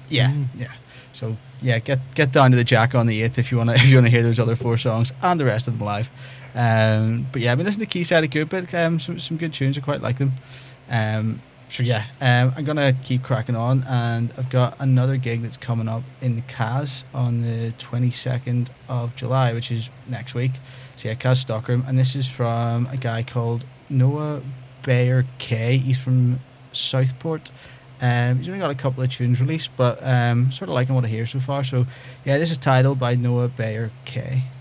Yeah, yeah. So yeah, get down to the Jack on the 8th if you wanna hear those other 4 songs and the rest of them live. But yeah, I've been listening to Quayside a good bit. Some good tunes. I quite like them. So yeah, I'm gonna keep cracking on, and I've got another gig that's coming up in the Kaz on the 22nd of July, which is next week. So yeah, Kaz Stockholm, and this is from a guy called Noah Bayer K. He's from Southport. He's only got a couple of tunes released, but sort of liking what I hear so far. So yeah, this is titled by Noah Bayer K.